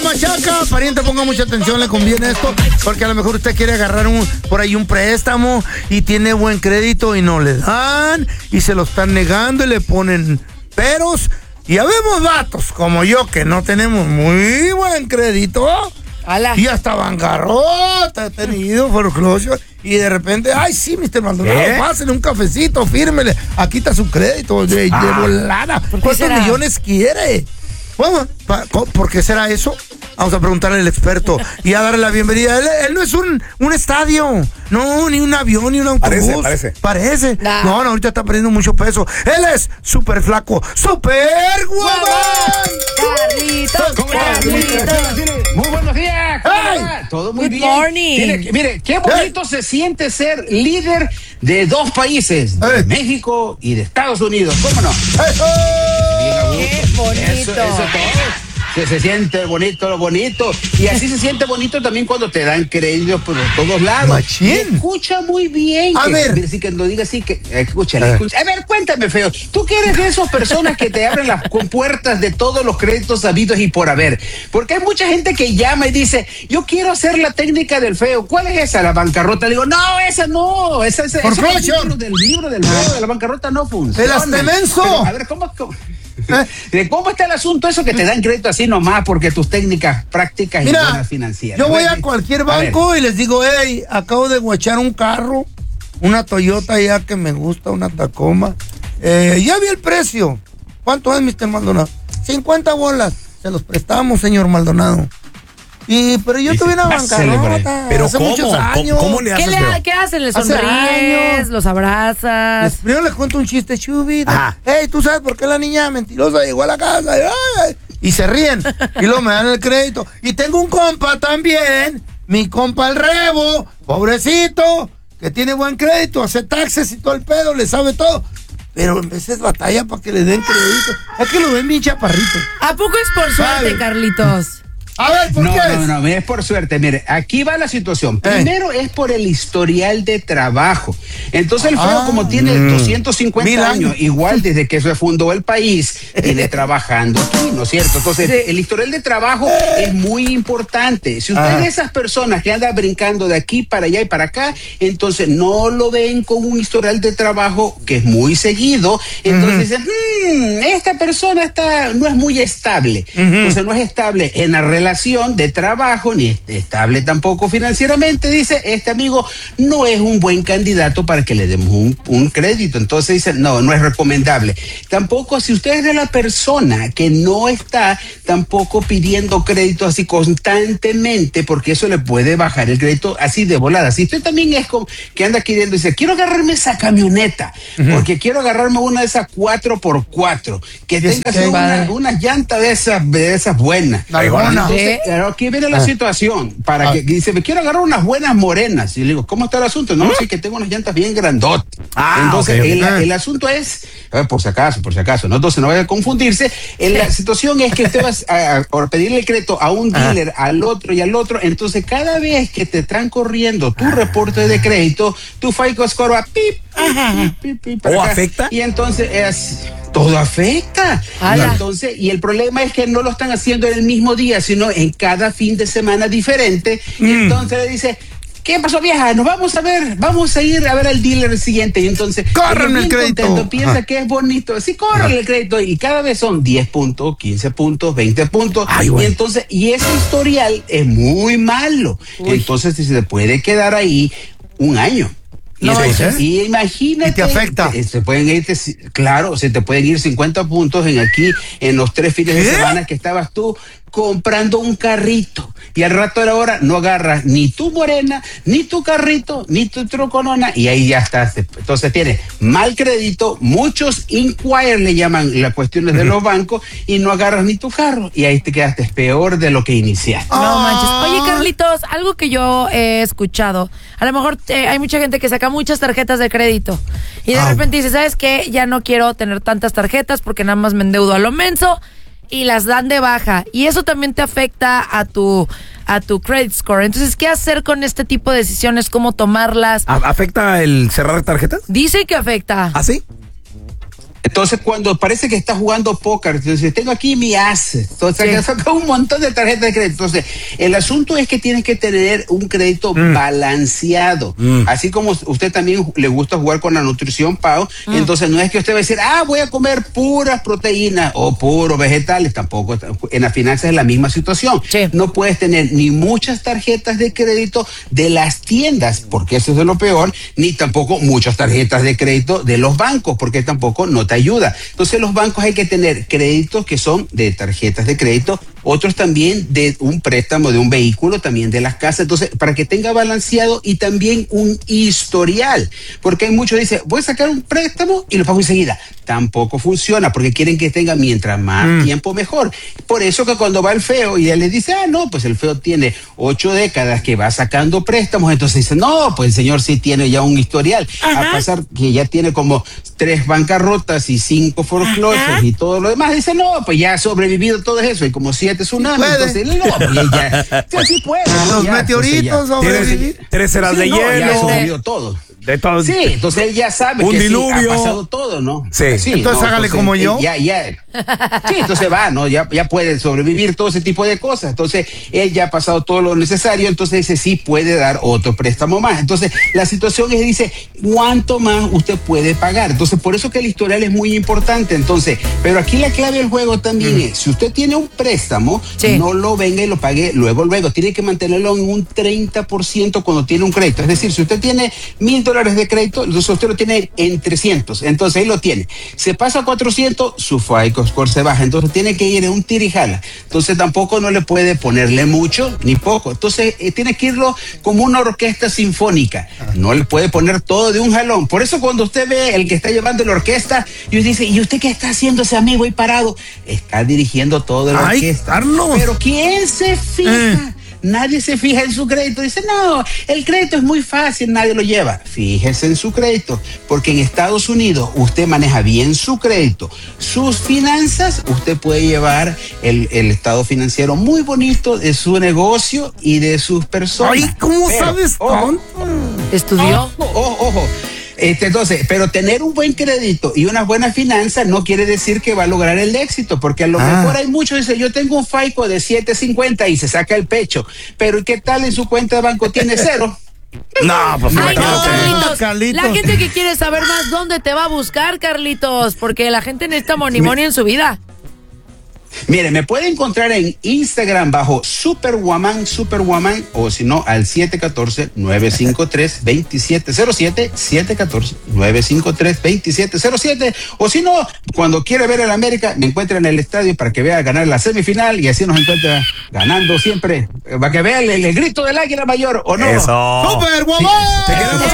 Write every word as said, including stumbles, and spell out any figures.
machaca, pariente, ponga mucha atención, le conviene esto, porque a lo mejor usted quiere agarrar un por ahí un préstamo y tiene buen crédito y no le dan, y se lo están negando y le ponen peros. Y habemos vatos como yo que no tenemos muy buen crédito. Ala. Y hasta bancarrota he tenido, foreclosure, y de repente, ay, sí, mister Maldonado, ¿Eh? Pásenle un cafecito, fírmele, aquí está su crédito de, ah. de volada. ¿Cuántos será? millones quiere? Bueno, ¿por qué será eso? Vamos a preguntarle al experto y a darle la bienvenida. Él, él no es un, un estadio, no, ni un avión, ni un autobús. Parece, parece. Parece. Nah. No, no, ahorita está perdiendo mucho peso. Él es súper flaco, súper guapo. Carlitos, Carlitos. Muy buenos días. Hey. Todo muy Good bien. morning. Mire, mire, qué bonito hey. se siente ser líder de dos países, hey. de México y de Estados Unidos. ¿Cómo no? Hey. Qué bonito. Eso, eso todo. Se, se siente bonito lo bonito. Y así se siente bonito también cuando te dan créditos por todos lados. Machín. Escucha muy bien. A que, ver. Así que lo diga así, que escúchale, escúchale. A ver, cuéntame, feo. Tú que eres de esas personas que te abren las compuertas de todos los créditos habidos y por haber. Porque hay mucha gente que llama y dice, yo quiero hacer la técnica del feo. ¿Cuál es esa? La bancarrota. Le digo, no, esa no. Esa, esa, esa es el libro del libro del feo. De la bancarrota no funciona. ¡El menso! Pero, a ver, ¿cómo? cómo? ¿De cómo está el asunto eso que te dan crédito así nomás porque tus técnicas prácticas Mira, y buenas financieras? Yo voy a cualquier banco a y les digo, hey, acabo de guachar un carro, una Toyota ya que me gusta, una Tacoma. Eh, ya vi el precio. ¿Cuánto es, mister Maldonado? cincuenta bolas. Se los prestamos, señor Maldonado. Y, pero yo tuve una bancarrota pero hace ¿cómo? muchos años. ¿Cómo, cómo le haces, ¿Qué, le, ¿Qué hacen? ¿Le sonríes? ¿Los abrazas? Les, primero les cuento un chiste, chubita. Hey, ¿tú sabes por qué la niña mentirosa llegó a la casa? Y, ay, y se ríen. Y luego me dan el crédito. Y tengo un compa también, mi compa el Rebo, pobrecito, que tiene buen crédito, hace taxes y todo el pedo, le sabe todo. Pero en veces batalla para que le den crédito. Es que lo ven bien chaparrito. ¿A poco es por suerte, ¿sabe? Carlitos? A ver, ¿por no, qué? No, no, no, es por suerte. Mire, aquí va la situación. Primero eh. es por el historial de trabajo. Entonces el feo, ah, como tiene mm, doscientos cincuenta años, años, igual desde que se fundó el país, viene trabajando aquí, ¿no es cierto? Entonces sí. el historial de trabajo es muy importante. Si usted ah. es de esas personas que anda brincando de aquí para allá y para acá, entonces no lo ven con un historial de trabajo que es muy seguido. Entonces uh-huh. dicen, hmm, esta persona está, no es muy estable. Uh-huh. Entonces no es estable en la relación relación de trabajo, ni estable tampoco financieramente, dice, este amigo no es un buen candidato para que le demos un, un crédito. Entonces dice, no, no es recomendable. Tampoco, si usted es de la persona que no está tampoco pidiendo crédito así constantemente, porque eso le puede bajar el crédito así de volada. Si usted también es como que anda queriendo, dice, quiero agarrarme esa camioneta, uh-huh. porque quiero agarrarme una de esas cuatro por cuatro, que tenga sí, una, una llanta de esas, de esas buenas. Entonces, claro, aquí viene la ah. situación, para ah. que dice, me quiero agarrar unas buenas morenas. Y le digo, ¿cómo está el asunto? No, ¿Mm? sí que tengo unas llantas bien grandotas. Ah, entonces, okay, el, okay. el asunto es, ver, por si acaso, por si acaso, ¿no? Entonces no vaya a confundirse. En la situación es que usted va a, a, a pedirle el crédito a un dealer, ah. al otro y al otro. Entonces, cada vez que te están corriendo tu reporte de crédito, tu FICO score va pip, pip, pip, pip, ¿O afecta? Y entonces es... todo afecta. Ala. Entonces, y el problema es que no lo están haciendo en el mismo día, sino en cada fin de semana diferente. Mm. Y entonces le dice, ¿qué pasó, vieja? Nos vamos a ver, vamos a ir a ver al dealer siguiente. Y entonces, córrele el crédito. Contento, piensa ah. que es bonito. Sí, córrele el crédito. Y cada vez son diez puntos, quince puntos, veinte puntos. Ay, y entonces, y ese historial es muy malo. Uy. Entonces, se puede quedar ahí un año. Y, no, eso, ¿eh? y imagínate. ¿Y te afecta? Se pueden ir, claro, se te pueden ir cincuenta puntos en aquí, en los tres fines ¿Qué? de semana que estabas tú comprando un carrito. Y al rato de la hora no agarras ni tu morena, ni tu carrito, ni tu troconona, y ahí ya estás. Entonces tienes mal crédito, muchos inquire le llaman las cuestiones uh-huh. de los bancos, y no agarras ni tu carro, y ahí te quedaste peor de lo que iniciaste. No manches. Oye, Carlitos, algo que yo he escuchado, a lo mejor eh, hay mucha gente que saca muchas tarjetas de crédito, y de ah. repente dice, ¿sabes qué? Ya no quiero tener tantas tarjetas porque nada más me endeudo a lo menso, y las dan de baja, y eso también te afecta a tu a tu credit score. Entonces, ¿qué hacer con este tipo de decisiones? ¿Cómo tomarlas? ¿Afecta el cerrar tarjetas? Dice que afecta. ¿Ah, sí? Entonces, cuando parece que está jugando póker, entonces tengo aquí mi as, entonces sí. saca un montón de tarjetas de crédito. Entonces, el asunto es que tienes que tener un crédito mm. balanceado. Mm. Así como usted también le gusta jugar con la nutrición, Pau, mm. entonces no es que usted va a decir, ah, voy a comer puras proteínas o puros vegetales, tampoco. En las finanzas es la misma situación. Sí. No puedes tener ni muchas tarjetas de crédito de las tiendas, porque eso es de lo peor, ni tampoco muchas tarjetas de crédito de los bancos, porque tampoco no te ayuda. Entonces los bancos hay que tener créditos que son de tarjetas de crédito, otros también de un préstamo de un vehículo, también de las casas, entonces para que tenga balanceado y también un historial, porque hay muchos que dicen, voy a sacar un préstamo y lo pago enseguida. Tampoco funciona, porque quieren que tenga mientras más mm. tiempo mejor. Por eso que cuando va el feo y él le dice, ah, no, pues el feo tiene ocho décadas que va sacando préstamos, entonces dice, no, pues el señor sí tiene ya un historial. Ajá. A pasar que ya tiene como tres bancarrotas y cinco foreclosures y todo lo demás, dice, no, pues ya ha sobrevivido todo eso y como siete tsunamis, entonces no, pues ya, ya sí puede. Los ya, meteoritos sobrevivir. Tres eras sí, de no, hielo. Ya ha sobrevivido todo. De todo. Sí, entonces él ya sabe un que diluvio. Sí, ha pasado todo, ¿no? Sí. sí entonces ¿no? hágale entonces, como yo. Ya, ya. Sí, entonces va, ¿no? Ya, ya puede sobrevivir todo ese tipo de cosas. Entonces, él ya ha pasado todo lo necesario, entonces dice, sí puede dar otro préstamo más. Entonces, la situación es, dice, ¿cuánto más usted puede pagar? Entonces, por eso que el historial es muy importante. Entonces, pero aquí la clave del juego también mm. es, si usted tiene un préstamo, sí. no lo venga y lo pague luego, luego. Tiene que mantenerlo en un treinta por ciento cuando tiene un crédito. Es decir, si usted tiene mil dólares de crédito, entonces usted lo tiene en trescientos, entonces ahí lo tiene. Se pasa a cuatrocientos, su FICO score se baja, entonces tiene que ir en un tirijala. Entonces tampoco no le puede ponerle mucho ni poco. Entonces eh, tiene que irlo como una orquesta sinfónica. No le puede poner todo de un jalón. Por eso cuando usted ve el que está llevando la orquesta y usted dice, ¿y usted qué está haciendo ese amigo ahí parado? Está dirigiendo toda la Ay, orquesta. Carlos. Pero ¿quién se fija? Eh. Nadie se fija en su crédito. Dice, no, el crédito es muy fácil, nadie lo lleva. Fíjese en su crédito, porque en Estados Unidos usted maneja bien su crédito, sus finanzas, usted puede llevar el, el estado financiero muy bonito de su negocio y de sus personas. Ay, ¿cómo Pero, sabes? Ojo, ¿Estudió? Ojo, ojo, ojo. Este, entonces, pero tener un buen crédito y unas buenas finanzas no quiere decir que va a lograr el éxito, porque a lo ah. mejor hay muchos que dicen, yo tengo un FICO de siete cincuenta y se saca el pecho, pero ¿qué tal en su cuenta de banco tiene cero? No, pues Ay, no, Carlitos. Carlitos. La gente que quiere saber más, ¿dónde te va a buscar, Carlitos? Porque la gente necesita monimonio en su vida. Mire, me puede encontrar en Instagram bajo Superwoman, Superwoman, o si no, al siete uno cuatro, nueve cinco tres, dos siete cero siete, siete uno cuatro, nueve cinco tres, dos siete cero siete, o si no, cuando quiere ver el América, me encuentra en el estadio para que vea ganar la semifinal y así nos encuentra ganando siempre, para que vea el, el grito del águila mayor, ¿o no? Eso. Superwoman. Sí, te queremos